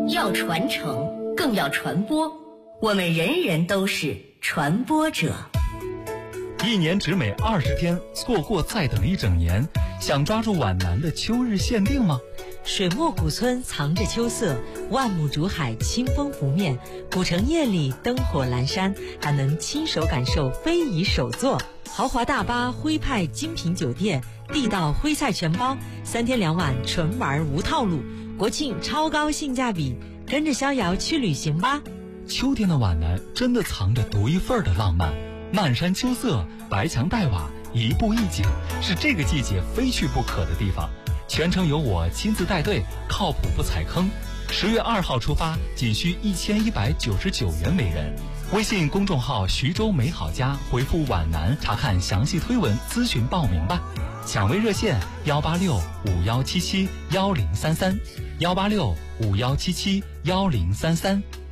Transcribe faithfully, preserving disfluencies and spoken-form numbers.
要传承，更要传播。我们人人都是传播者。 一年只美二十天，错过再等一整年。想抓住皖南的秋日限定吗？ 水墨古村藏着秋色，万亩竹海清风拂面，古城夜里灯火阑珊，还能亲手感受非遗手作。豪华大巴徽派精品酒店，地道徽菜全包，三天两晚纯玩无套路，国庆超高性价比，跟着逍遥去旅行吧。 秋天的皖南真的藏着独一份的浪漫，漫山秋色，白墙黛瓦，一步一景，是这个季节非去不可的地方。全程由我亲自带队，靠谱不踩坑。十月二号出发，仅需一千一百九十九元每人。微信公众号徐州美好家回复皖南查看详细推文咨询报名吧。抢位热线幺八六五幺七七幺零三三，幺八六五幺七七幺零三三。